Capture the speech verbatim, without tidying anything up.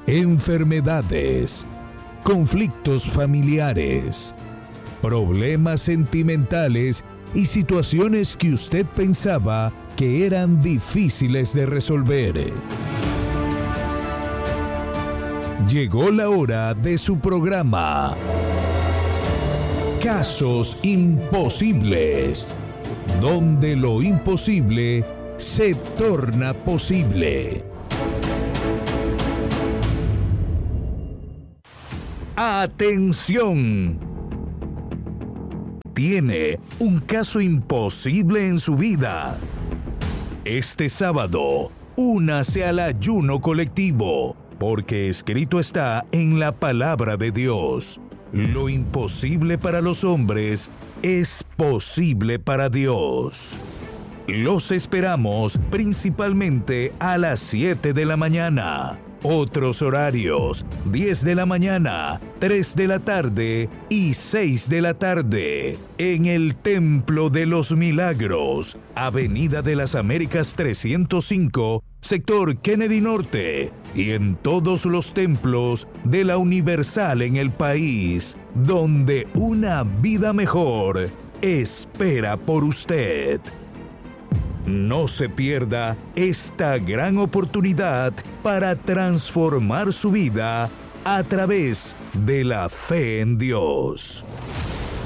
enfermedades, conflictos familiares, problemas sentimentales y situaciones que usted pensaba que eran difíciles de resolver. Llegó la hora de su programa Casos Imposibles, donde lo imposible se torna posible. ¡Atención! Tiene un caso imposible en su vida. Este sábado, únase al ayuno colectivo, porque escrito está en la palabra de Dios: lo imposible para los hombres es posible para Dios. Los esperamos principalmente a las siete de la mañana. Otros horarios: diez de la mañana, tres de la tarde y seis de la tarde. En el Templo de los Milagros, Avenida de las Américas trescientos cinco, sector Kennedy Norte. Y en todos los templos de la Universal en el país, donde una vida mejor espera por usted. No se pierda esta gran oportunidad para transformar su vida a través de la fe en Dios.